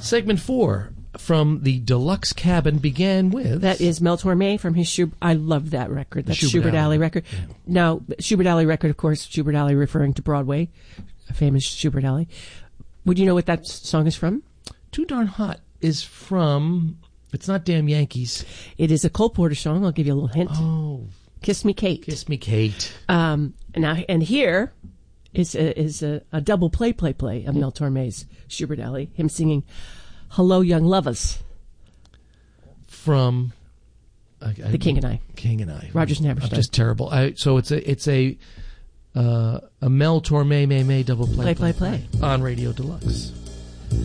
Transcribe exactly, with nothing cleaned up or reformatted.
Segment four from the Deluxe Cabin began with... That is Mel Torme from his Schubert. I love that record. That's Schubert Schubert Alley. Alley record. Yeah. Now, Schubert Alley record, of course, Schubert Alley referring to Broadway, a famous Schubert Alley. Would you know what that s- song is from? Too Darn Hot is from... It's not Damn Yankees. It is a Cole Porter song. I'll give you a little hint. Oh, Kiss Me, Kate. Kiss Me, Kate. Um, now, and here is a, is a, a double play, play, play of Mel Torme's Schubert Alley. Him singing "Hello, Young Lovers." From I, I, The King and I. King and I. Rodgers and Hammerstein. I'm just terrible. I, so it's a it's a uh, a Mel Torme May May double play Play, play, play. on Radio Deluxe.